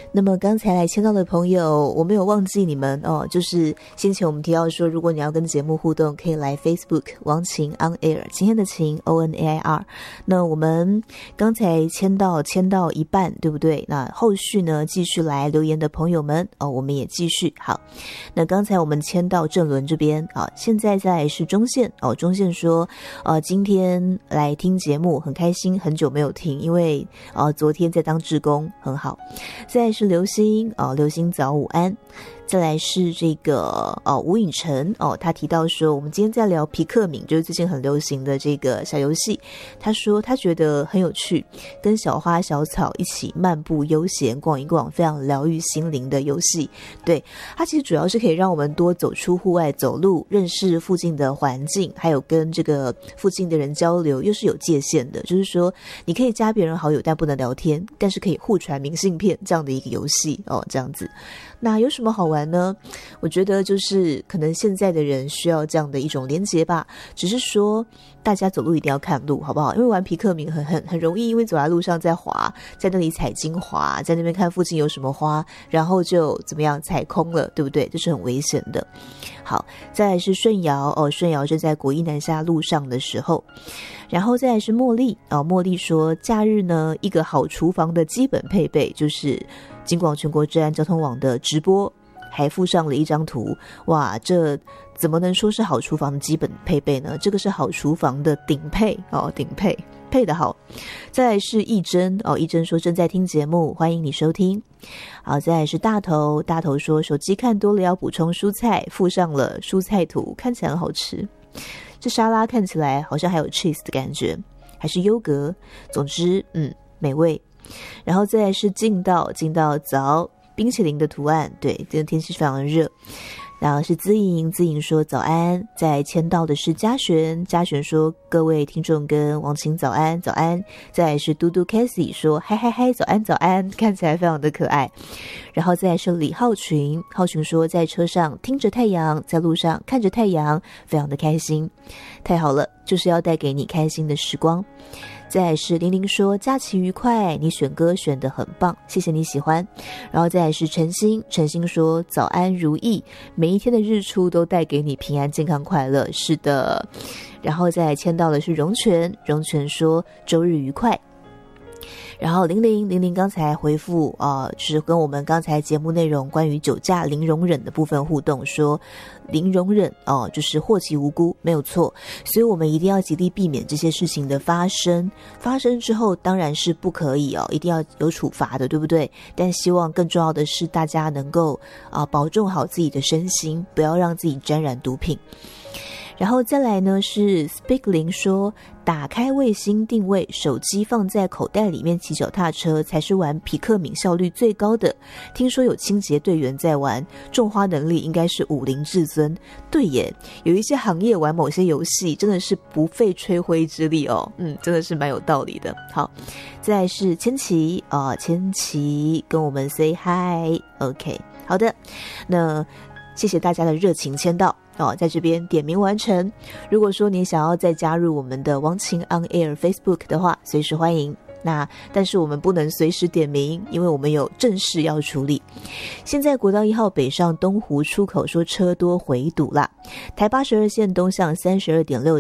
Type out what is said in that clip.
那么刚才来签到的朋友，我没有忘记你们哦，就是先前我们提到说，如果你要跟节目互动，可以来 Facebook 王晴 on air， 今天的晴 ONAIR。那我们刚才签到一半，对不对？那后续呢，继续来留言的朋友们哦，我们也继续。好，那刚才我们签到正伦这边啊，现在在是中线哦，中线说今天来听节目很开心，很久没有听，因为昨天在当志工，很好。再来是刘星刘星早午安。再来是这个吴颖晨他提到说，我们今天在聊皮克敏，就是最近很流行的这个小游戏。他说他觉得很有趣，跟小花小草一起漫步悠闲逛一逛，非常疗愈心灵的游戏。对，它其实主要是可以让我们多走出户外走路，认识附近的环境，还有跟这个附近的人交流，又是有界限的。就是说你可以加别人好友，但不能聊天，但是可以互传明信片这样的一个游戏这样子。那有什么好玩呢？我觉得就是可能现在的人需要这样的一种连结吧，只是说大家走路一定要看路，好不好？因为玩皮克敏很容易，因为走在路上在滑，在那里采精华，在那边看附近有什么花，然后就怎么样踩空了，对不对？这是很危险的。好，再来是顺尧顺尧正在国一南下路上的时候，然后再来是茉莉茉莉说，假日呢一个好厨房的基本配备就是金广全国治安交通网的直播，还附上了一张图。哇，这怎么能说是好厨房的基本配备呢？这个是好厨房的顶配顶配，配得好。再来是义珍义珍说正在听节目，欢迎你收听。好，再来是大头说手机看多了要补充蔬菜，附上了蔬菜图，看起来很好吃。这沙拉看起来好像还有 cheese 的感觉，还是优格，总之美味。然后再来是进到早冰淇淋的图案，对，这个天气非常的热。然后是资颖说早安。再签到的是嘉璇说各位听众跟王晴早安。再来是嘟嘟 Cassie 说嗨早安，看起来非常的可爱。然后再来是李浩群说在车上听着太阳，在路上看着太阳，非常的开心。太好了，就是要带给你开心的时光。再来是玲玲说假期愉快，你选歌选得很棒，谢谢你喜欢。然后再来是陈星说早安如意，每一天的日出都带给你平安健康快乐，是的。然后再来签到的是荣全说周日愉快。然后玲玲刚才回复就是跟我们刚才节目内容关于酒驾零容忍的部分互动，说零容忍就是祸及无辜，没有错。所以我们一定要极力避免这些事情的发生之后当然是不可以一定要有处罚的，对不对？但希望更重要的是大家能够保重好自己的身心，不要让自己沾染毒品。然后再来呢是 Speakling 说打开卫星定位，手机放在口袋里面骑脚踏车才是玩皮克敏效率最高的。听说有清洁队员在玩，种花能力应该是武林至尊。对耶，有一些行业玩某些游戏真的是不费吹灰之力真的是蛮有道理的。好，再来是千琪跟我们 say hi OK 好的，那谢谢大家的热情签到在这边点名完成。如果说你想要再加入我们的王晴 on air Facebook 的话，随时欢迎。但是我们不能随时点名，因为我们有正事要处理。现在国道1号北上东湖出口说车多回堵啦，台82线东向32.6